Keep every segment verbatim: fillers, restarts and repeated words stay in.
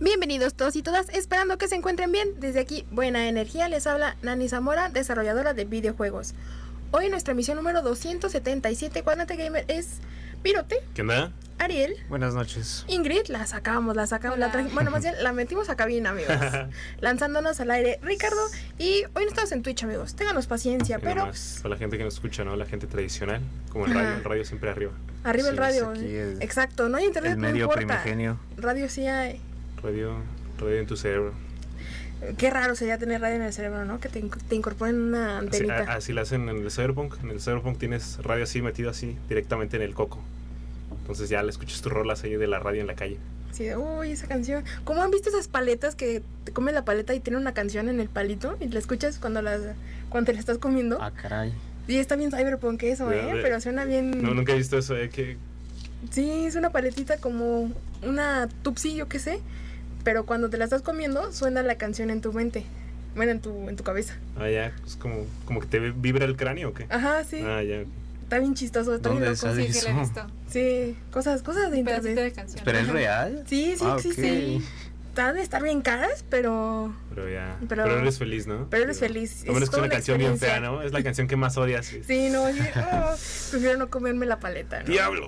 Bienvenidos todos y todas, esperando que se encuentren bien. Desde aquí, Buena Energía, les habla Nani Zamora, desarrolladora de videojuegos. Hoy nuestra emisión número doscientos setenta y siete, Cuadrante Gamer, es Pirote. ¿Qué onda? Ariel. Buenas noches. Ingrid, la sacamos, la sacamos, la tra- bueno, más bien la metimos a cabina, amigos. Lanzándonos al aire, Ricardo. Y hoy no estamos en Twitch, amigos. Ténganos paciencia, Y pero nomás, para la gente que nos escucha, ¿no? La gente tradicional, como el radio, Ajá. el radio siempre arriba. arriba el Sí, radio. es aquí el- Exacto, no hay internet, El no medio importa. primigenio. Radio sí hay. Radio, radio en tu cerebro. Qué raro sería tener radio en el cerebro, ¿no? Que te, inc- te incorporen una Así, antenita. a- así lo hacen en el Cyberpunk. En el Cyberpunk tienes radio así metido así, directamente en el coco. Entonces ya le escuchas tus rolas ahí de la radio en la calle. Así de, uy, esa canción. ¿Cómo han visto esas paletas que te comes la paleta y tiene una canción en el palito? Y la escuchas cuando, las, cuando te la estás comiendo. Ah, caray. Y está bien cyberpunk eso, De- ¿eh? de- Pero suena bien. No, nunca he visto eso, ¿eh? Que Sí, es una paletita como una tupsi, yo qué sé. Pero cuando te la estás comiendo, suena la canción en tu mente. Bueno, en tu, en tu cabeza. ah, ya, es como, como que te vibra el cráneo o qué. Ajá, sí. Ah, ya. Está bien chistoso, está bien ¿Dónde loco. sale? Sí, que la he Eso. visto. Sí, cosas, cosas de Un pedacito internet. de canción. ¿Pero es Ajá. real? Sí, sí Ah, existe. ok. Han de estar bien caras, pero Pero ya. Pero- Pero, eres feliz, ¿no? pero eres Digo, feliz. A menos Es que sea toda una una canción bien fea, experiencia. ¿no? Es la canción que más odias. Sí, no, yo, oh, prefiero no comerme la paleta, ¿no? ¡Diablo!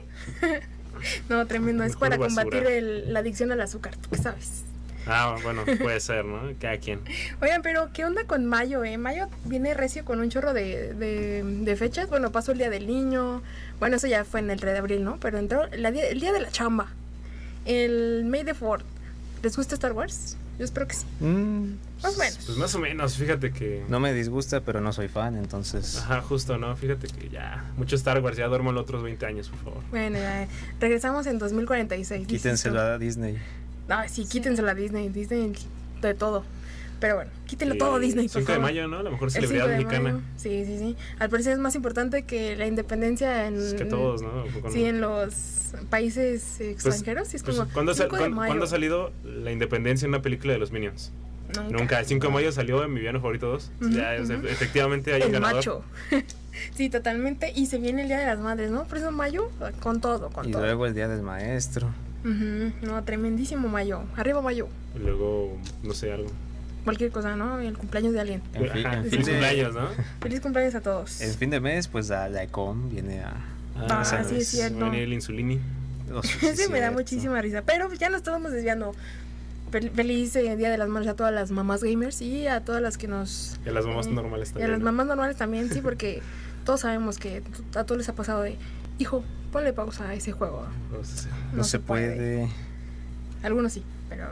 No, tremendo, es Mejor para basura. combatir el- la adicción al azúcar, tú qué sabes. Ah, bueno, puede ser, ¿no? Cada quien. Oigan, pero ¿qué onda con mayo, eh? Mayo viene recio con un chorro de, de, de fechas. Bueno, pasó el Día del Niño. Bueno, eso ya fue en el tres de abril, ¿no? Pero entró la día- el Día de la Chamba. El May the fourth. ¿Les gusta Star Wars? Yo espero que sí. Mm, Más o menos. Pues más o menos, fíjate que... no me disgusta, pero no soy fan, entonces... Ajá, justo, ¿no? Fíjate que ya... Mucho Star Wars, ya duermo los otros veinte años, por favor. Bueno, ya, regresamos en dos mil cuarenta y seis. Quítenselo a Disney. Ah, sí, quítensela a Disney. Disney de todo. Pero bueno, quítenlo todo a Disney, por cinco de favor. mayo, ¿no? La mejor El cinco celebridad de mexicana. mayo. Sí, sí, sí. Al parecer es más importante que la independencia en... Es que todos, ¿no? Con- Sí, en los países extranjeros. Sí, es Pues, como ¿cuándo, sa- cinco de cuándo- mayo. cuándo ha salido la independencia en una película de los Minions? Nunca. Nunca. El cinco de mayo salió en mi villano favorito dos. Ujú, Ya, o sea, ujú. efectivamente hay un El ganador. macho. Sí, totalmente. Y se viene el Día de las Madres, ¿no? Por eso mayo, con todo, con Y todo. luego el día del maestro. Ujú, no, tremendísimo mayo. Arriba mayo. Y luego, no sé, algo. Cualquier cosa, ¿no? El cumpleaños de alguien. En fin, Ajá, en fin feliz de- cumpleaños, ¿no? Feliz cumpleaños a todos. En fin de mes, pues la, la Econ viene a... Ah, esa sí, es vez. cierto. Viene el insulini. Oh, sí, Ese me da cierto. muchísima risa. Pero ya nos estamos desviando. Fel- Feliz eh, Día de las Madres a todas las mamás gamers y a todas las que nos... Y a las mamás eh, normales Y a también. las ¿no? mamás normales también, sí, porque todos sabemos que a todos les ha pasado de... Hijo, ponle pausa a ese juego. Entonces, No, se puede. Algunos sí, pero...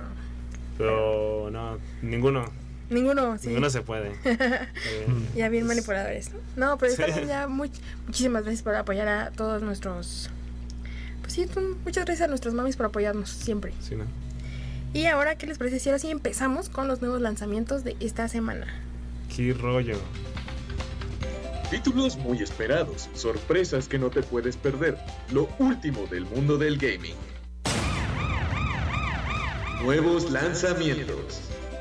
Pero no, ninguno. Ninguno, sí. Ninguno se puede. Eh, Ya bien es- manipuladores, ¿no? No, pero está Sí. bien, ya muy, muchísimas gracias por apoyar a todos nuestros... Pues sí, tú- muchas gracias a nuestros mamis por apoyarnos siempre. Sí, ¿no? Y ahora, ¿qué les parece si ahora sí empezamos con los nuevos lanzamientos de esta semana? Qué rollo. Títulos muy esperados, sorpresas que no te puedes perder, lo último del mundo del gaming. Nuevos lanzamientos.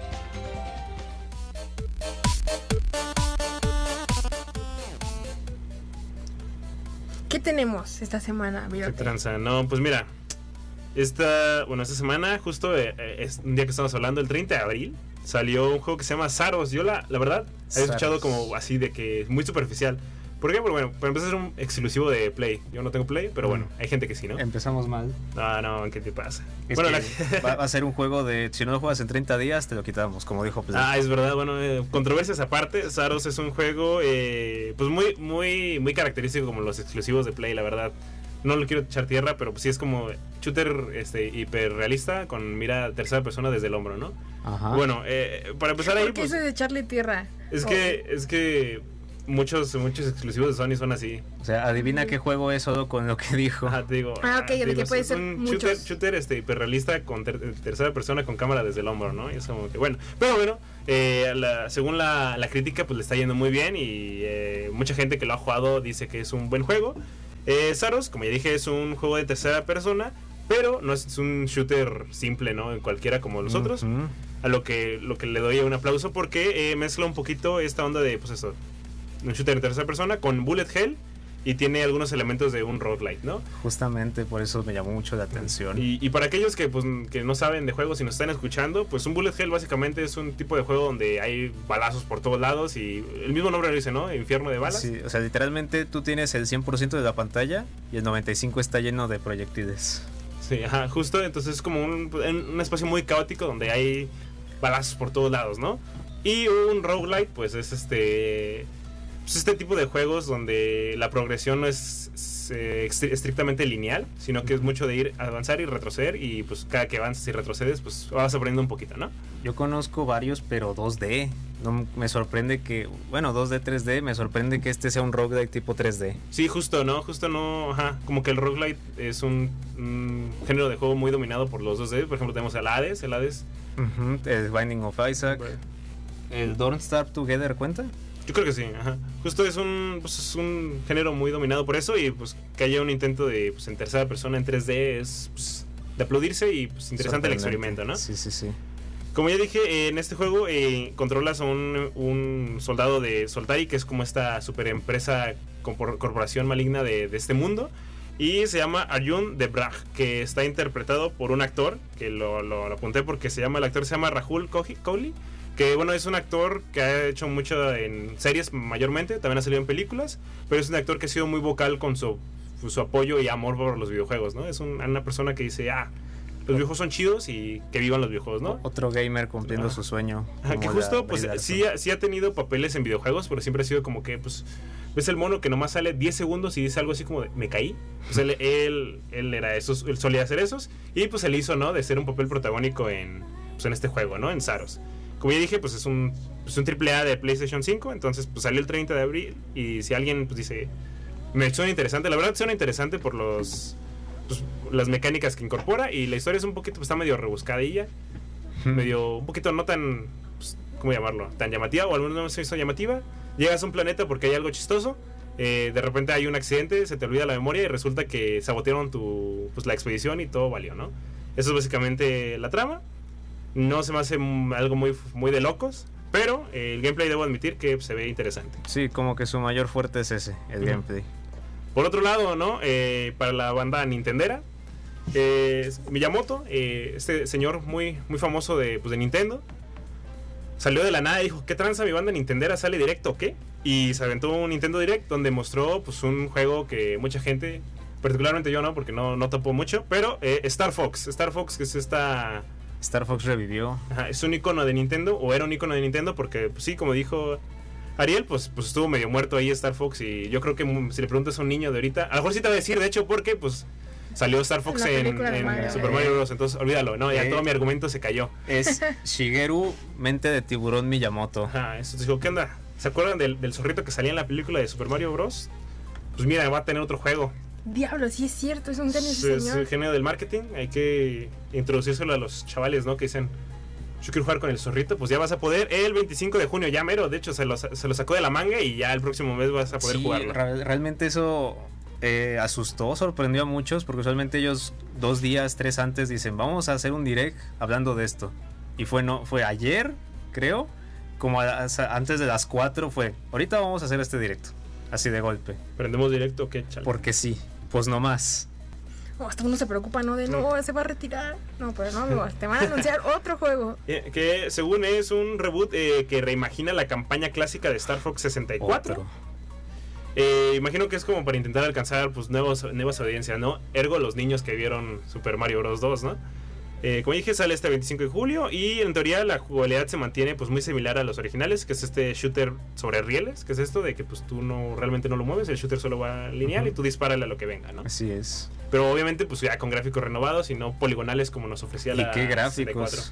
¿Qué tenemos esta semana, Qué Virote? tranza. No, pues mira. Esta, bueno, esta semana, justo eh, eh, es un día que estamos hablando, el treinta de abril, salió un juego que se llama Saros. Yo la, la verdad, había escuchado Saros. como así de que es muy superficial. ¿Por qué? Porque bueno, para empezar es un exclusivo de Play. Yo no tengo Play, pero bueno, hay gente que sí, ¿no? Empezamos mal. No, no, ¿qué te pasa? Es bueno, que la- va, va a ser un juego de... Si no lo juegas en treinta días, te lo quitamos, como dijo Play. Ah, es verdad, bueno, eh, controversias aparte, Saros es un juego eh, pues muy, muy, muy característico como los exclusivos de Play, la verdad. No lo quiero echar tierra, pero pues sí es como shooter este, hiper realista con mira tercera persona desde el hombro, ¿no? Ajá. Bueno, eh, para empezar ahí, ¿Por qué pues, eso de echarle tierra? es Oh, que, es que muchos, muchos exclusivos de Sony son así. O sea, adivina qué juego es solo con lo que dijo. Ajá, te digo. Ah, ok, de te que puede es ser un muchos. shooter, shooter este, hiperrealista con ter- tercera persona con cámara desde el hombro, ¿no? Y es como que bueno. Pero bueno, eh, la- según la, la crítica, pues le está yendo muy bien y eh, mucha gente que lo ha jugado dice que es un buen juego. Eh, Saros, como ya dije, es un juego de tercera persona, pero no es, es un shooter simple, ¿no? En cualquiera como los otros. Ujú. A lo que, lo que le doy un aplauso porque eh, mezcla un poquito esta onda de, pues eso, un shooter de tercera persona con bullet hell y tiene algunos elementos de un roguelite, ¿no? Justamente por eso me llamó mucho la atención. Y, y para aquellos que, pues, que no saben de juegos y nos están escuchando, pues un bullet hell básicamente es un tipo de juego donde hay balazos por todos lados y el mismo nombre lo dice, ¿no? Infierno de balas. Sí, o sea, literalmente tú tienes el cien por ciento de la pantalla y el noventa y cinco por ciento está lleno de proyectiles. Sí, ajá, justo, entonces es como un, un espacio muy caótico donde hay balazos por todos lados, ¿no? Y un roguelite, pues es este... Pues este tipo de juegos donde la progresión no es, es eh, estrictamente lineal, sino que es mucho de ir, avanzar y retroceder, y pues cada que avanzas y retrocedes, pues vas aprendiendo un poquito, ¿no? Yo conozco varios, pero dos D. No, me sorprende que, bueno, dos D, tres D, me sorprende que este sea un roguelike tipo tres D. Sí, justo, ¿no? Justo no, ajá, como que el roguelite es un, un género de juego muy dominado por los dos D. Por ejemplo, tenemos el Hades, el Hades. Uh-huh, el Binding of Isaac. Right. ¿El Don't Starve Together cuenta? Yo creo que sí, ajá. Justo es un, pues es un género muy dominado por eso, y pues que haya un intento de, pues, en tercera persona en tres D es, pues, de aplaudirse, y pues interesante el experimento, ¿no? Sí, sí, sí. Como ya dije, eh, en este juego eh, controlas a un, un soldado de Soltari, que es como esta super empresa, corporación maligna de, de este mundo, y se llama Arjun de Braj, que está interpretado por un actor, que lo, lo, lo apunté porque se llama, el actor se llama Rahul Kohli, que bueno, es un actor que ha hecho mucho en series mayormente, también ha salido en películas, pero es un actor que ha sido muy vocal con su, su apoyo y amor por los videojuegos, ¿no? Es un, una persona que dice, ah, los videojuegos son chidos y que vivan los videojuegos, ¿no? Otro gamer cumpliendo ah. su sueño. Ah, que justo, pues sí, sí ha tenido papeles en videojuegos, pero siempre ha sido como que, pues, ves el mono que nomás sale diez segundos y dice algo así como de, me caí. Pues él, él, él era esos, él solía hacer esos, y pues él hizo, ¿no? De ser un papel protagónico en, pues, en este juego, ¿no? En Saros. Como ya dije, pues es un, pues un triple A de PlayStation cinco, entonces pues salió el treinta de abril, y si alguien pues dice, me suena interesante, la verdad suena interesante por los, pues, las mecánicas que incorpora, y la historia es un poquito, pues está medio rebuscadilla, hmm. medio, un poquito no tan, pues, ¿cómo llamarlo? Tan llamativa, o al menos no se hizo llamativa. Llegas a un planeta porque hay algo chistoso, eh, de repente hay un accidente, se te olvida la memoria y resulta que sabotearon tu, pues la expedición y todo valió, ¿no? Eso es básicamente la trama. No se me hace algo muy, muy de locos, pero eh, el gameplay debo admitir que se ve interesante. Sí, como que su mayor fuerte es ese, el uh-huh. gameplay. Por otro lado, ¿no? Eh, para la banda nintendera, eh, Miyamoto, eh, este señor muy, muy famoso de, pues, de Nintendo, salió de la nada y dijo, ¿qué tranza mi banda nintendera? ¿Sale directo o qué? Y se aventó un Nintendo Direct donde mostró, pues, un juego que mucha gente, particularmente yo no, porque no, no topó mucho, pero eh, Star Fox. Star Fox, que es esta... Star Fox revivió. Ajá, es un icono de Nintendo, o era un icono de Nintendo, porque pues, sí, como dijo Ariel, pues, pues estuvo medio muerto ahí Star Fox, y yo creo que si le preguntas a un niño de ahorita, a lo mejor sí te va a decir, de hecho, porque pues salió Star Fox en, en Mario, Super Mario Bros. Entonces olvídalo, no, ya eh, todo mi argumento se cayó. Es Shigeru, mente de tiburón Miyamoto. Ajá, eso te digo, ¿qué onda? ¿Se acuerdan del, del zorrito que salía en la película de Super Mario Bros? Pues mira, va a tener otro juego. Diablo, sí es cierto, es un genio ese es, señor. Es el genio del marketing, hay que introducírselo a los chavales, ¿no? Que dicen, yo quiero jugar con el zorrito, pues ya vas a poder el veinticinco de junio, ya mero, de hecho se lo, se lo sacó de la manga y ya el próximo mes vas a poder sí, jugarlo. Re- realmente eso eh, asustó, sorprendió a muchos, porque usualmente ellos dos días, tres antes dicen, vamos a hacer un direct hablando de esto. Y fue, no, fue ayer, creo, como a, a, antes de las cuatro fue, ahorita vamos a hacer este directo, así de golpe. ¿Prendemos directo o qué, chale? Porque sí, pues no más. Oh, hasta uno se preocupa, ¿no? De no, se va a retirar. No, pero no, no te van a anunciar otro juego. Eh, que según es un reboot eh, que reimagina la campaña clásica de Star Fox sesenta y cuatro. Eh, imagino que es como para intentar alcanzar pues nuevos, nuevas audiencias, ¿no? Ergo los niños que vieron Super Mario Bros. dos, ¿no? Eh, como dije, sale este veinticinco de julio y en teoría la jugabilidad se mantiene pues muy similar a los originales, que es este shooter sobre rieles, que es esto de que pues tú no realmente no lo mueves, el shooter solo va lineal uh-huh. y tú dispárale a lo que venga, ¿no? Así es. Pero obviamente pues ya con gráficos renovados y no poligonales como nos ofrecía la ¿Y qué gráficos? sesenta y cuatro.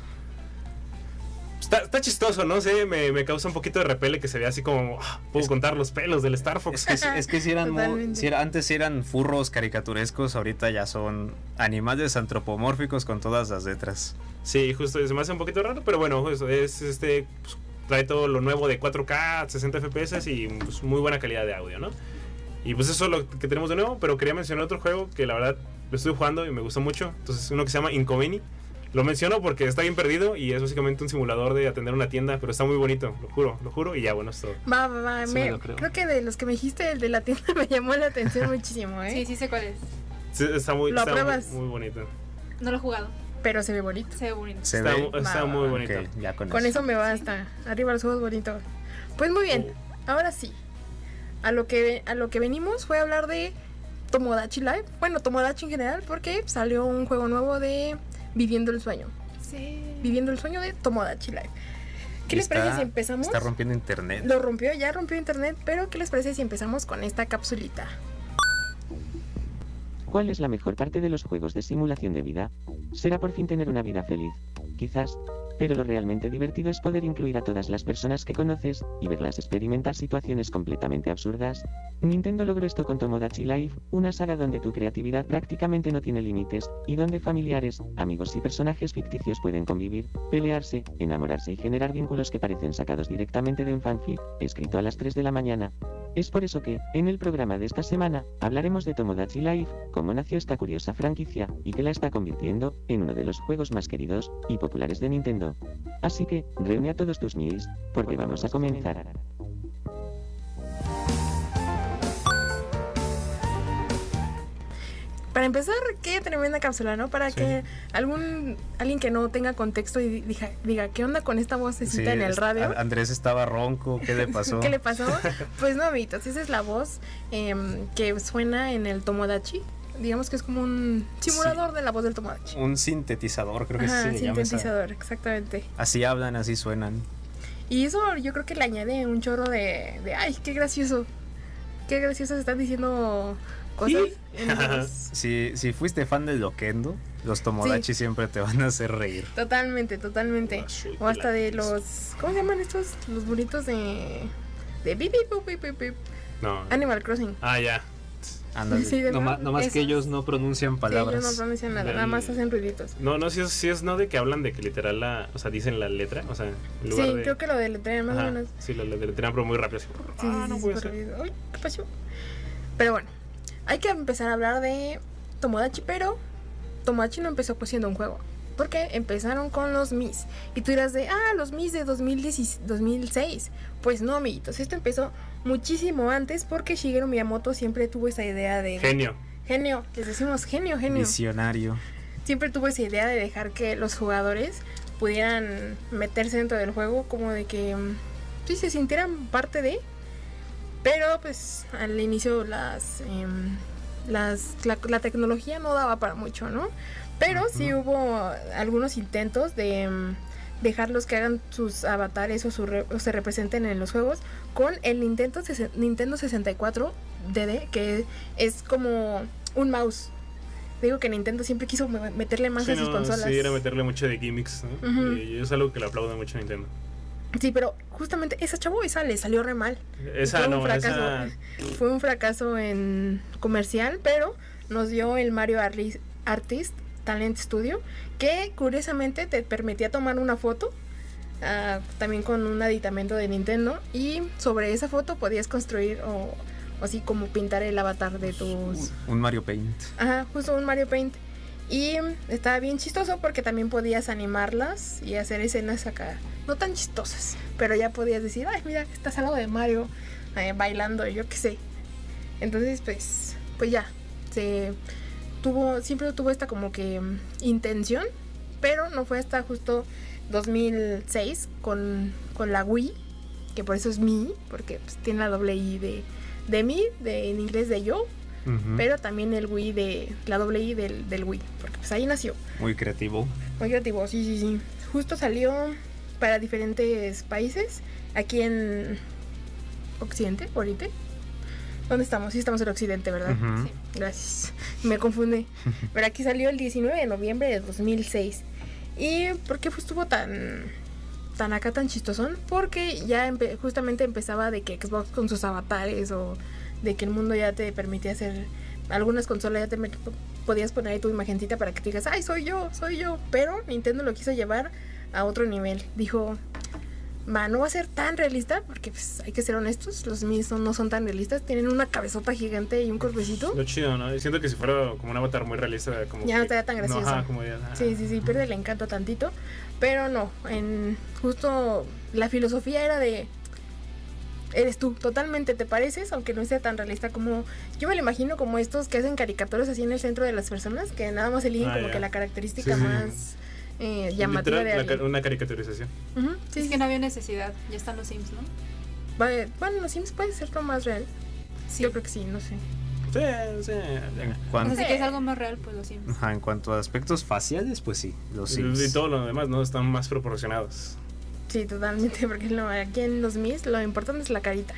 Está, está chistoso, ¿no? sé, me, me causa un poquito de repele que se vea así como oh, puedo es contar los pelos del Star Fox. Es que, es que si eran muy, si era, antes si eran furros caricaturescos, ahorita ya son animales antropomórficos con todas las letras. Sí, justo, se me hace un poquito raro, pero bueno, eso es este pues, trae todo lo nuevo de cuatro K, sesenta F P S y pues, muy buena calidad de audio, ¿no? Y pues eso es lo que tenemos de nuevo, pero quería mencionar otro juego que la verdad lo estoy jugando y me gustó mucho. Entonces uno que se llama Inconveni. Lo menciono porque está bien perdido y es básicamente un simulador de atender una tienda, pero está muy bonito, lo juro, lo juro, y ya, bueno, es todo. Va, va, va. Sí, me- me lo creo. creo que de los que me dijiste, el de la tienda me llamó la atención muchísimo, ¿eh? Sí, sí sé cuál es. Sí, está muy, ¿Lo está muy, apruebas? muy bonito. No lo he jugado. Pero se ve bonito. Se ve bonito. Se Está, ve. mu- está Va, muy va, bonito. Ok, ya con, Con eso me basta. Arriba los ojos bonitos. Pues muy bien. Ahora sí. A lo que a lo que venimos fue a hablar de Tomodachi Life. Bueno, Tomodachi en general, porque salió un juego nuevo de Viviendo el Sueño. Sí. Viviendo el Sueño de Tomodachi Life. ¿Qué les Está- parece si empezamos? Está rompiendo internet. Lo rompió, ya rompió internet, pero ¿qué les parece si empezamos con esta capsulita? ¿Cuál es la mejor parte de los juegos de simulación de vida? Será por fin tener una vida feliz, quizás, pero lo realmente divertido es poder incluir a todas las personas que conoces y verlas experimentar situaciones completamente absurdas. Nintendo logró esto con Tomodachi Life, una saga donde tu creatividad prácticamente no tiene límites, y donde familiares, amigos y personajes ficticios pueden convivir, pelearse, enamorarse y generar vínculos que parecen sacados directamente de un fanfic, escrito a las tres de la mañana. Es por eso que, en el programa de esta semana, hablaremos de Tomodachi Life, cómo nació esta curiosa franquicia, y que la está convirtiendo en uno de los juegos más queridos y populares de Nintendo. Así que, reúne a todos tus milis, porque vamos a comenzar. Para empezar, qué tremenda cápsula, ¿no? Para Sí. que algún alguien que no tenga contexto y diga, diga ¿qué onda con esta vocecita Sí, en el es- radio? A- Andrés estaba ronco, ¿qué le pasó? ¿Qué le pasó? Pues no, amiguitos, esa es la voz em, que suena en el Tomodachi. Digamos que es como un simulador de la voz del Tomodachi. Un sintetizador, creo que Ajá, sí se llama esa- sintetizador, exactamente. Así hablan, así suenan. Y eso yo creo que le añade un chorro de, de ay, qué gracioso. Qué gracioso se están diciendo cosas. en voz. Si, si fuiste fan del Loquendo, los Tomodachi siempre te van a hacer reír. Totalmente, totalmente. O hasta de los, ¿cómo se llaman estos? Los burritos de de bip, bip, bip, bip, bip. No. Animal Crossing. Ah, ya. Ándale. Sí, de No, ma- verdad, no más que esos. ellos no pronuncian Sí, palabras. ellos no pronuncian nada, Del- nada más hacen ruiditos. No, no, si es, si es no de que hablan de que literal la, o sea, dicen la letra, o sea, en lugar Sí, de... creo que lo deletrean más Ajá, o menos. sí, lo, lo deletrean, pero muy rápido. Así. Sí, ah, sí, no sí, puede súper ser. rápido. Uy, ¿qué pasó? Pero bueno, hay que empezar a hablar de Tomodachi, pero Tomodachi no empezó pues siendo un juego. Porque empezaron con los Mis. Y tú dirás de, ah, los Mis de dos mil diez, dos mil seis. Pues no, amiguitos, esto empezó muchísimo antes porque Shigeru Miyamoto siempre tuvo esa idea de... Genio. Genio, les decimos genio, genio. Visionario. Siempre tuvo esa idea de dejar que los jugadores pudieran meterse dentro del juego, como de que mm, sí se sintieran parte de. Pero pues al inicio las, em, las la, la tecnología no daba para mucho, ¿no? Pero sí hubo algunos intentos de em, dejarlos que hagan sus avatares o, su re- o se representen en los juegos con el Nintendo, sesen- Nintendo sesenta y cuatro D D, que es como un mouse. Digo que Nintendo siempre quiso me- meterle más Sí, a sus no, consolas. sí, era meterle mucho de gimmicks, ¿no? Ujú. Y es algo que le aplaudo mucho a Nintendo. Sí, pero justamente esa chavo esa le salió re mal. Esa Fue un no, fracaso. esa... Fue un fracaso en comercial, pero nos dio el Mario Arli- Artist Talent Studio, que curiosamente te permitía tomar una foto, ah, también con un aditamento de Nintendo, y sobre esa foto podías construir o, o así como pintar el avatar de tus... Un Mario Paint. Ajá, justo un Mario Paint. Y estaba bien chistoso porque también podías animarlas y hacer escenas acá, no tan chistosas, pero ya podías decir, ay, mira, estás al lado de Mario eh, bailando, yo qué sé. Entonces, pues, pues ya, se tuvo, siempre tuvo esta como que mm, intención, pero no fue hasta justo dos mil seis con, con la Wii, que por eso es Mi, porque pues, tiene la doble I de, de mí, de, en inglés de yo. Ujú. Pero también el Wii de la doble I del, del Wii, porque pues ahí nació. Muy creativo. Muy creativo, sí, sí, sí. Justo salió para diferentes países. Aquí en Occidente, Oriente. ¿Dónde estamos? Sí, estamos en Occidente, ¿verdad? Ujú. Sí, gracias. Me confunde. Pero aquí salió el diecinueve de noviembre de dos mil seis. ¿Y por qué estuvo tan tan acá, tan chistosón? Porque ya empe- justamente empezaba de que Xbox con sus avatares o de que el mundo ya te permitía hacer, algunas consolas ya te met- podías poner ahí tu imagencita para que tú digas, ay, soy yo, soy yo, pero Nintendo lo quiso llevar a otro nivel. Dijo, va, no va a ser tan realista, porque pues hay que ser honestos, los Mis no, no son tan realistas, tienen una cabezota gigante y un cuerpecito. Lo chido, ¿no? Siento que si fuera como un avatar muy realista, como Ya que, no estaría tan gracioso. No, ajá, como ya, ah. Sí, sí, sí, pierde el encanto tantito. Pero no, en justo la filosofía era de... Eres tú, totalmente te pareces, aunque no sea tan realista como... Yo me lo imagino como estos que hacen caricaturas así en el centro de las personas, que nada más eligen Ah, como ya. que la característica Sí, sí. más eh, llamativa Literal, de la alguien. ca- una caricaturización. Ujú, sí, es sí. que no había necesidad, ya están los Sims, ¿no? Vale, bueno, los Sims puede ser lo más real. Sí. Yo creo que sí, no sé. Sí, sí. En O cuanto, sea, si quieres algo más real, pues los Sims. ajá, en cuanto a aspectos faciales, pues sí, los Sims. Y todo lo demás, ¿no? Están más proporcionados. Sí, totalmente, porque no, aquí en los Mis lo importante es la carita.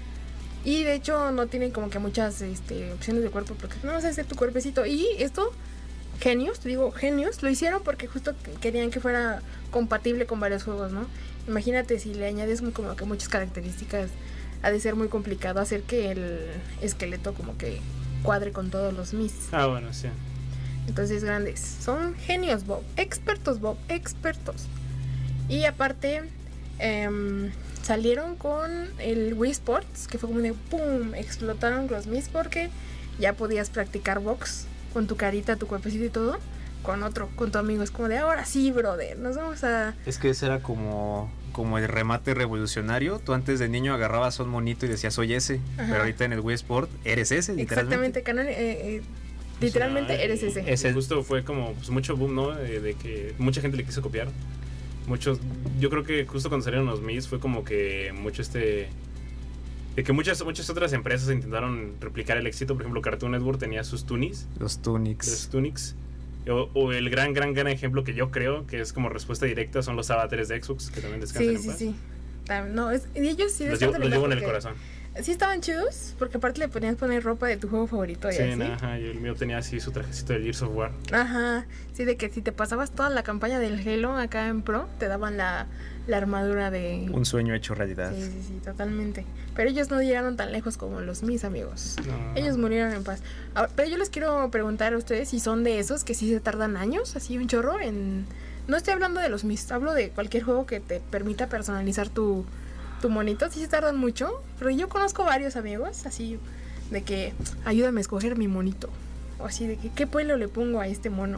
Y de hecho no tienen como que muchas este, opciones de cuerpo, porque no vas a hacer tu cuerpecito. Y esto, genios, te digo genios, lo hicieron porque justo querían que fuera compatible con varios juegos, ¿no? Imagínate si le añades como que muchas características, ha de ser muy complicado hacer que el esqueleto como que cuadre con todos los Mis. Ah, bueno, sí. Entonces grandes, son genios, Bob, expertos, Bob, expertos. Y aparte, em, salieron con el Wii Sports, que fue como de pum, explotaron los Mis porque ya podías practicar box con tu carita, tu cuerpecito y todo, con otro, con tu amigo. Es como de ahora sí, brother, nos vamos a... Es que ese era como, como el remate revolucionario. Tú antes de niño agarrabas un monito y decías, soy ese. Ajá. Pero ahorita en el Wii Sport eres ese, literalmente. Exactamente, canon, eh, eh, literalmente O sea, eres y- ese. Es y el- justo fue como pues, mucho boom, ¿no? De, de que mucha gente le quiso copiar. Muchos, yo creo que justo cuando salieron los Mis fue como que mucho este... De que muchas, muchas otras empresas intentaron replicar el éxito. Por ejemplo, Cartoon Network tenía sus Toonies, Los los Tunics. Tunics. O, o el gran, gran, gran ejemplo que yo creo que es como respuesta directa son los avatares de Xbox, que también descansan Sí, en sí, paz. sí. Tam- No, es, y ellos sí Los llevo, descansan los paz llevo en el porque corazón. Sí estaban chidos, porque aparte le ponías poner ropa de tu juego favorito y Sí, así. ajá, y el mío tenía así su trajecito del Gears of War. Ajá, sí, de que si te pasabas toda la campaña del Halo acá en Pro, te daban la, la armadura de... Un sueño hecho realidad. Sí, sí, sí, totalmente. Pero ellos no llegaron tan lejos como los mis amigos. No. Ellos murieron en paz. Ahora, pero yo les quiero preguntar a ustedes si son de esos que sí se tardan años, así un chorro, en... No estoy hablando de los mis, hablo de cualquier juego que te permita personalizar tu, tu monito. Sí se tardan mucho, pero yo conozco varios amigos, así, de que ayúdame a escoger mi monito. O así, de que qué pelo le pongo a este mono.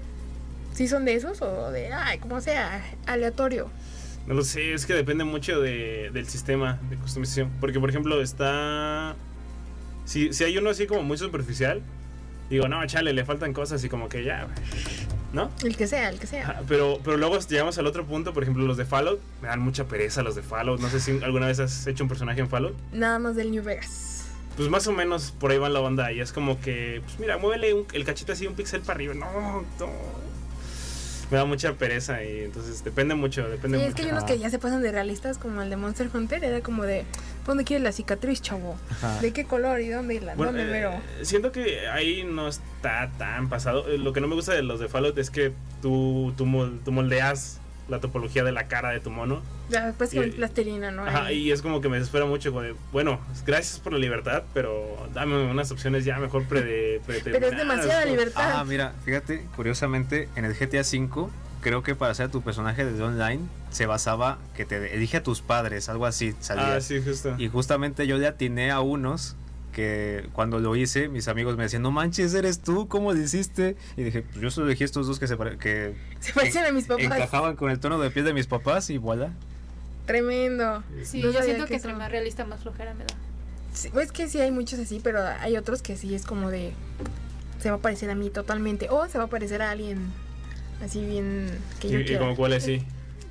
¿Sí son de esos o de, ay, como sea, aleatorio? No lo sé, es que depende mucho de, del sistema de customización. Porque, por ejemplo, está... Si, si hay uno así como muy superficial, digo, no, chale, le faltan cosas y como que ya, ¿no? El que sea, el que sea. Ajá, Pero, pero luego llegamos al otro punto, por ejemplo, los de Fallout. Me dan mucha pereza los de Fallout. No sé si alguna vez has hecho un personaje en Fallout. Nada más del New Vegas. Pues más o menos por ahí va la onda. Y es como que, pues mira, muévele un- el cachito así un pixel para arriba. No, no. Me da mucha pereza y entonces depende mucho, depende Sí, mucho. es que hay unos que ya se pasan de realistas, como el de Monster Hunter, era como de, ¿dónde quieres la cicatriz, chavo? Ajá. ¿De qué color y dónde la Bueno, dónde eh, mero? siento que ahí no está tan pasado. Eh, Lo que no me gusta de los de Fallout es que tú, tú, mol- tú moldeas la topología de la cara de tu mono. Ya después con y- plastilina, ¿no? Ajá, Ahí. y es como que me desespera mucho. Como de, bueno, gracias por la libertad, pero dame unas opciones ya mejor prede- predeterminadas. Pero es demasiada Como- libertad. Ah, mira, fíjate, curiosamente, en el G T A cinco, creo que para hacer tu personaje de online se basaba que te elige a tus padres, algo así salía. Ah, sí, justo. Y justamente yo le atiné a unos que cuando lo hice, mis amigos me decían, no manches, eres tú, ¿cómo lo hiciste? Y dije, pues yo solo elegí estos dos que se pare- que Se parecen a mis papás. encajaban con el tono de piel de mis papás y voilà. Tremendo. Sí, No yo sabía siento que que entre eso- más realista, más flojera me da. Sí, es que sí hay muchos así, pero hay otros que sí es como de, se va a parecer a mí totalmente, o se va a parecer a alguien así bien que Y, yo y quiera. como cuál es, sí.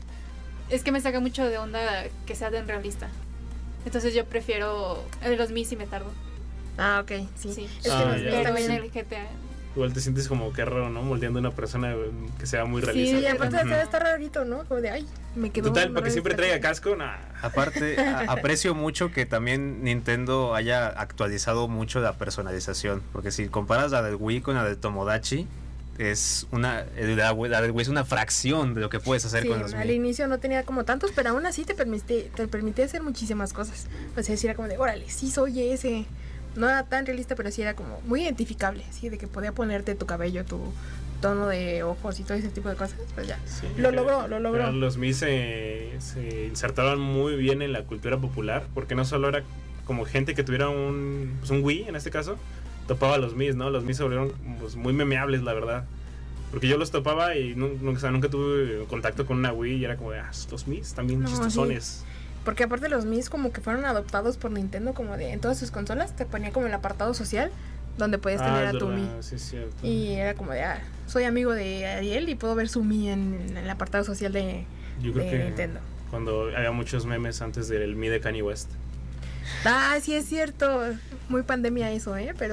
Es que me saca mucho de onda que sea tan realista. Entonces yo prefiero el de los Mis y me tardo. Ah, ok, sí. Sí. Es que Ah, los ya. míos Pero en también- el G T A. Igual te sientes como que raro, ¿no? Moldeando a una persona eh, que sea muy Sí, realista. y aparte Ujú. está, está rarito, ¿no? Como de, ay, me quedó... Total, raro para que siempre esta traiga cosa. casco, nah. Aparte, a- aprecio mucho que también Nintendo haya actualizado mucho la personalización, porque si comparas la del Wii con la del Tomodachi, es una la, la del Wii es una fracción de lo que puedes hacer Sí, con los al Wii. inicio no tenía como tantos, pero aún así te permitía, te permitía hacer muchísimas cosas. O sea, sí era como de, órale, sí soy ese. No era tan realista, pero sí era como muy identificable, sí, de que podía ponerte tu cabello, tu, tono de ojos y todo ese tipo de cosas, pues ya. Sí, Lo que- logró, lo logró. pero Los Mis se, se insertaron muy bien en la cultura popular, porque no solo era como gente que tuviera un, pues un Wii, en este caso, topaba a los Mis, ¿no? Los Mis se volvieron pues, muy memeables, la verdad. Porque yo los topaba y nu- nunca, o sea, nunca tuve contacto con una Wii y era como, de, ah, los Mis también No, chistosones. Porque aparte los Mis como que fueron adoptados por Nintendo, como de en todas sus consolas te ponía como el apartado social donde podías tener Ah, a es tu Mi. verdad, sí, es cierto. Y era como de, ah, soy amigo de Ariel y puedo ver su Mi en, en el apartado social de, Yo creo de que Nintendo. cuando había muchos memes antes del Mi de Kanye West. Ah, sí es cierto. Muy pandemia eso, ¿eh? Pero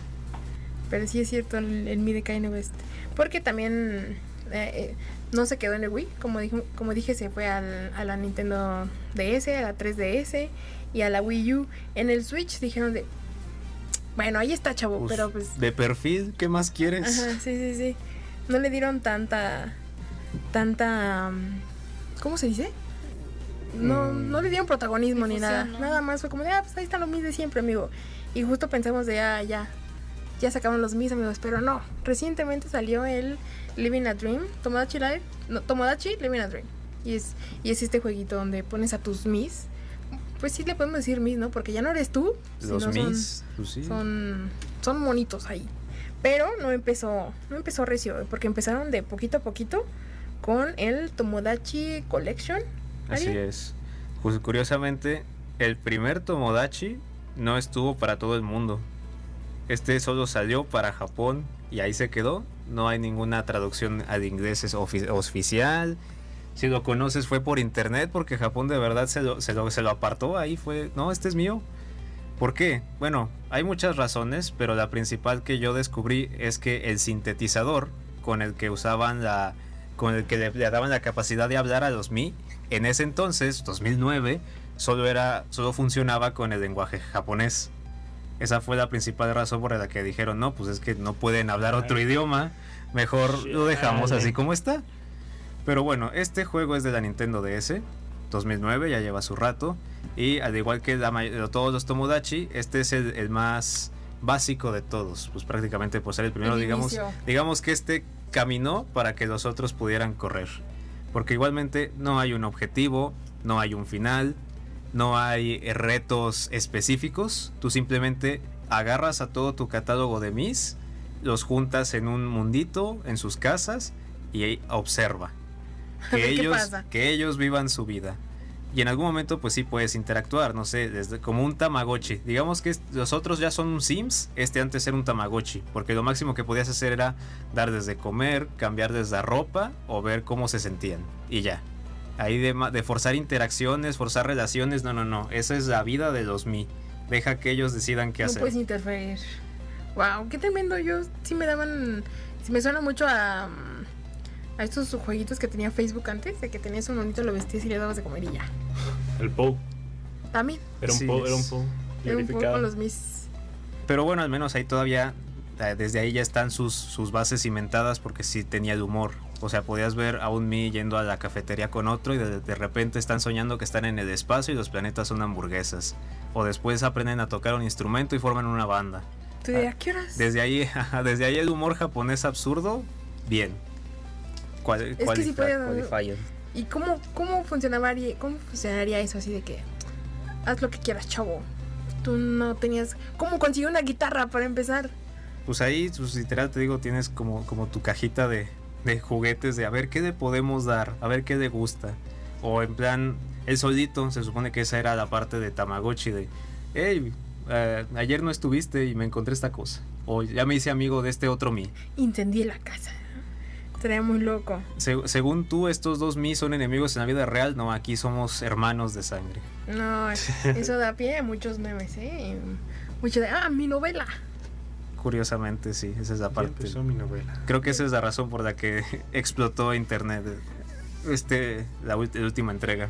pero sí es cierto el, el Mi de Kanye West. Porque también eh, eh, no se quedó en el Wii. Como, dijo, como dije, se fue al, a la Nintendo D S, a la tres D S y a la Wii U. En el Switch dijeron de... Bueno, ahí está, chavo, Pues, pero pues... de perfil, ¿qué más quieres? Ajá, sí, sí, sí. No le dieron tanta... Tanta... um, ¿Cómo se dice? No, Mm. no le dieron protagonismo ni Difusión, nada. ¿no? Nada más fue como de, ah, pues ahí están los mis de siempre, amigo. Y justo pensamos de, ah, ya. Ya sacaron los mis, amigos. Pero no. Recientemente salió el Living a Dream. Tomodachi Live. No, Tomodachi Living a Dream. Y es, y es este jueguito donde pones a tus mis. Pues sí le podemos decir mis, ¿no? Porque ya no eres tú. Los sino son- Mis, pues sí. son, son monitos ahí. Pero no empezó, no empezó recio, porque empezaron de poquito a poquito con el Tomodachi Collection. Así Ariel. es. Pues, curiosamente, el primer Tomodachi no estuvo para todo el mundo. Este solo salió para Japón y ahí se quedó. No hay ninguna traducción al inglés es ofi- oficial. Si lo conoces fue por internet porque Japón de verdad se lo, se lo, se lo apartó. Ahí fue, no, este es mío. ¿Por qué? Bueno, hay muchas razones, pero la principal que yo descubrí es que el sintetizador con el que usaban la... con el que le, le daban la capacidad de hablar a los Mi, en ese entonces, dos mil nueve, solo era, solo funcionaba con el lenguaje japonés. Esa fue la principal razón por la que dijeron, no, pues es que no pueden hablar otro idioma, mejor lo dejamos así como está. Pero bueno, este juego es de la Nintendo D S, dos mil nueve, ya lleva su rato, y al igual que la may- de todos los Tomodachi, este es el, el más básico de todos, pues prácticamente por ser el primero, El digamos, inicio. digamos que este caminó para que los otros pudieran correr. Porque igualmente no hay un objetivo, no hay un final, no hay eh, retos específicos. Tú simplemente agarras a todo tu catálogo de Mis, los juntas en un mundito, en sus casas, y ahí observa. A Que ver qué ellos, pasa. que ellos vivan su vida. Y en algún momento pues sí puedes interactuar, no sé, desde como un Tamagotchi. Digamos que es- los otros ya son un Sims, este antes era un Tamagotchi, porque lo máximo que podías hacer era darles de comer, cambiarles la ropa o ver cómo se sentían. Y ya. Ahí de, ma- de forzar interacciones, forzar relaciones, no, no, no. Esa es la vida de los Mi. Deja que ellos decidan qué No hacer. puedes interferir. Wow, qué tremendo. Yo sí me daban. Sí me suena mucho a. mm, A estos jueguitos que tenía Facebook antes, de que tenías un monito, lo vestías y le dabas de comer y ya. El Pou. También. Era un Sí, Pou, era un es- Pou. Era un poco glorificado. con los mis. Pero bueno, al menos ahí todavía, eh, desde ahí ya están sus, sus bases cimentadas porque sí tenía el humor. O sea, podías ver a un Mi yendo a la cafetería con otro y de, de repente están soñando que están en el espacio y los planetas son hamburguesas. O después aprenden a tocar un instrumento y forman una banda. ¿Tú de a qué horas? Desde ahí, desde ahí el humor japonés absurdo, bien. Cual- Es que sí qualified, puede- qualified. ¿Y cómo, cómo, funcionaría, cómo funcionaría eso así de que haz lo que quieras, chavo? Tú no tenías... ¿Cómo consiguió una guitarra para empezar? Pues ahí, pues, literal te digo, tienes como, como tu cajita de, de juguetes de a ver qué le podemos dar, a ver qué le gusta. O en plan, él solito, se supone que esa era la parte de Tamagotchi de, hey, eh, ayer no estuviste y me encontré esta cosa. O ya me hice amigo de este otro Mi. Incendié la casa. Estaría muy loco. Se- según tú, estos dos Mi son enemigos en la vida real. No, aquí somos hermanos de sangre. No, eso da pie a muchos memes, ¿eh? Mucho de, ah, mi novela. Curiosamente, sí, esa es la Ya parte. empezó mi novela. Creo que esa es la razón por la que explotó internet. Este, la ulti- última entrega.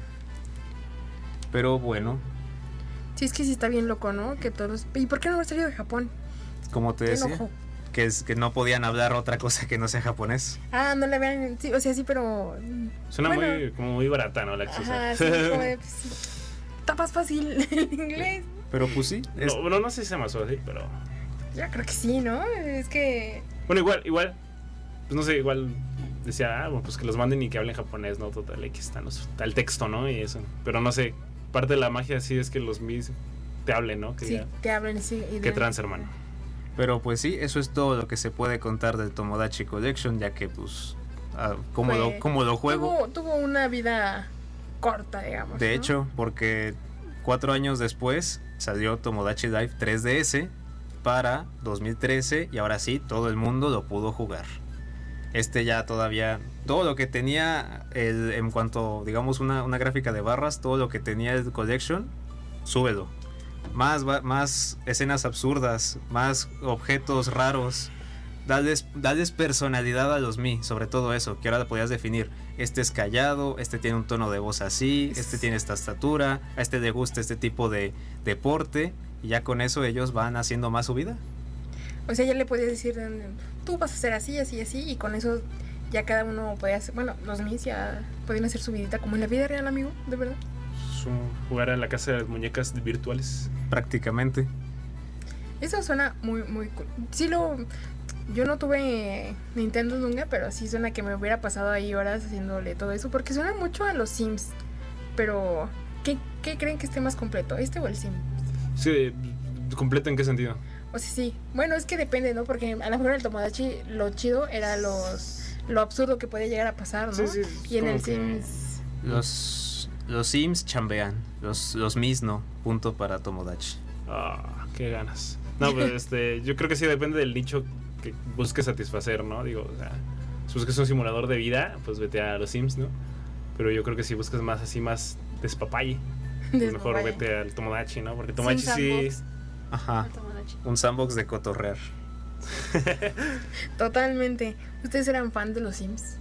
Pero bueno, Sí, es que sí está bien loco, ¿no? Que todos... ¿Y por qué no haber salido de Japón? como te Qué decía, enojo. que es que no podían hablar otra cosa que no sea japonés. Ah, no le vean... Sí, o sea, sí, pero... Suena Bueno. muy, como muy barata, ¿no? La excusa. Ajá, sí, como de... Pues, sí. Está más fácil el inglés. Pero pues sí, es- No, bueno, no sé si se llama así, pero... Yo creo que sí, ¿no? Es que... Bueno, igual, igual. pues no sé, igual decía, ah, bueno, pues que los manden y que hablen japonés, ¿no? Total, aquí están los, está el texto, ¿no? Y eso. Pero no sé, parte de la magia sí es que los Mis te hablen, ¿no? Que Sí, ya, te hablan, sí. Y qué de- trans, hermano. Pero pues sí, eso es todo lo que se puede contar del Tomodachi Collection, ya que pues ah, como, Fue- lo, como lo juego, Tuvo, tuvo una vida corta, digamos. de ¿no? hecho, porque cuatro años después salió Tomodachi Life tres D S para dos mil trece y ahora sí, todo el mundo lo pudo jugar. Este ya todavía, todo lo que tenía el, en cuanto, digamos, una, una gráfica de barras, todo lo que tenía el Collection, súbelo. Más, va- más escenas absurdas, más objetos raros. Darles, darles personalidad a los Mi, sobre todo eso, que ahora podías definir. Este es callado, este tiene un tono de voz así, este tiene esta estatura, a este le gusta este tipo de deporte, y ya con eso ellos van haciendo más su vida. O sea, ya le podías decir, tú vas a hacer así, así, así, y con eso ya cada uno podía hacer, bueno, los Mis ya podían hacer su vidita como en la vida real, amigo, de verdad. Es un- jugar en la casa de las muñecas virtuales. Prácticamente. Eso suena muy, muy cool. Sí lo... Yo no tuve Nintendo nunca, pero sí suena que me hubiera pasado ahí horas haciéndole todo eso, porque suena mucho a los Sims. Pero, ¿qué, qué creen que esté más completo, este o el Sim? Sí, ¿completo en qué sentido? O sea, sí. Bueno, es que depende, ¿no? Porque a lo mejor en el Tomodachi lo chido era los lo absurdo que podía llegar a pasar, ¿no? Sí, sí, es Y en el como que- Sims... Los, los Sims chambean, los, los Mis no. Punto para Tomodachi. Ah, qué ganas. No, pues este, yo creo que sí depende del nicho que busques satisfacer, ¿no? Digo, o sea, si buscas un simulador de vida, pues vete a los Sims, ¿no? Pero yo creo que si buscas más así, más despapalle, pues mejor Despapalle. vete al Tomodachi, ¿no? Porque Tomodachi Sim sí... Sandbox. Ajá, El Tomodachi. un sandbox de cotorrear. Totalmente. ¿Ustedes eran fan de los Sims?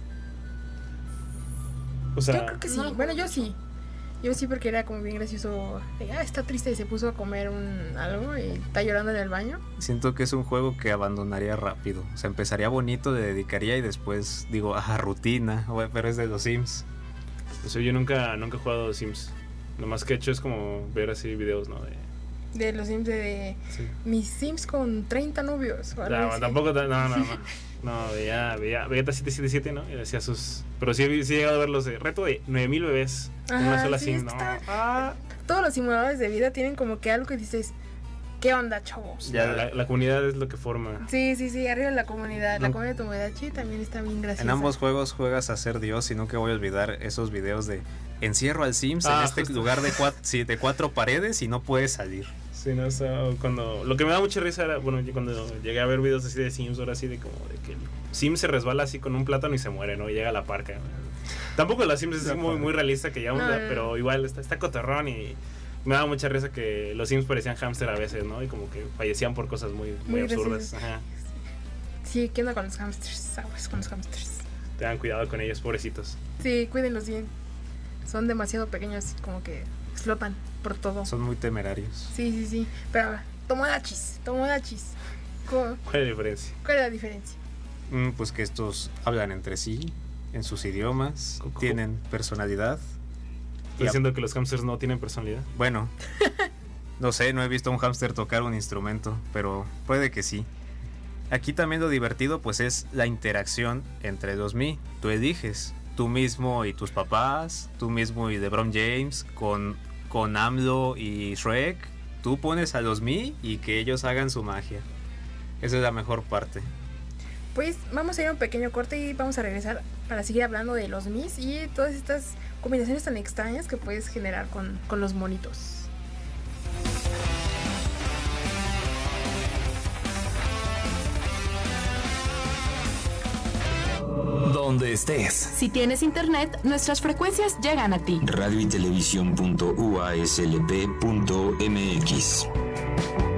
O Yo sea, creo que sí. no lo Bueno, juego yo sí. Yo sí, porque era como bien gracioso. de, ah, está triste y se puso a comer un algo y está llorando en el baño. Siento que es un juego que abandonaría rápido. O sea, empezaría bonito, le dedicaría y después digo, ajá, rutina, güey, pero es de los Sims. o sea, yo nunca, nunca he jugado Sims. Lo más que he hecho es como ver así videos, ¿no? De, De los Sims de sí. mis Sims con treinta novios. O algo No, así. tampoco, ta- no, no, no. No, veía, veía Vegeta siete siete siete, ¿no? Y decía sus... Pero sí, he- sí he llegado a ver los de reto de nueve mil bebés en Ajá, una sola sí, Sim, es ¿no? que está- Ah, Todos los simuladores de vida tienen como que algo que dices, ¿qué onda, chavos? Ya. la, la comunidad es lo que forma. Sí, sí, sí, arriba la comunidad. La No. comunidad de Tomodachi también está bien graciosa. En ambos juegos juegas a ser Dios y nunca voy a olvidar esos videos de encierro al Sims Ah, en este justo. lugar de cuatro, sí, de cuatro paredes y no puedes salir. Sí, no, o sea, cuando... Lo que me da mucha risa era, bueno, yo cuando llegué a ver videos así de Sims, ahora así de como de que el Sim se resbala así con un plátano y se muere, ¿no? Y llega a la parca. Tampoco la Sims es La muy, parca. muy realista que ya, No, no, no. pero igual está, está cotorrón y me daba mucha risa que los Sims parecían hámster a veces, ¿no? Y como que fallecían por cosas muy, muy, Muy absurdas. graciosas. Ajá. Sí, ¿qué onda con los hamsters? Aguas con los hamsters. Tengan cuidado con ellos, pobrecitos. Sí, cuídenlos bien. Son demasiado pequeños, como que explotan por todo. Son muy temerarios. Sí, sí, sí. Pero Tomodachis, Tomodachis. ¿Cu- ¿Cuál es la diferencia? ¿Cuál es la diferencia? Mm, pues que estos hablan entre sí, en sus idiomas, Coco. tienen personalidad. ¿Estás Y a- diciendo que los hamsters no tienen personalidad? Bueno, no sé, no he visto a un hámster tocar un instrumento, pero puede que sí. Aquí también lo divertido pues es la interacción entre los Mi. Tú eliges, tú mismo y tus papás, tú mismo y LeBron James, con, con AMLO y Shrek. Tú pones a los Mi y que ellos hagan su magia. Esa es la mejor parte. Pues vamos a ir a un pequeño corte y vamos a regresar para seguir hablando de los Mis y todas estas combinaciones tan extrañas que puedes generar con, con los monitos. Donde estés. Si tienes internet, nuestras frecuencias llegan a ti. radio y televisión punto u a s l p punto m x.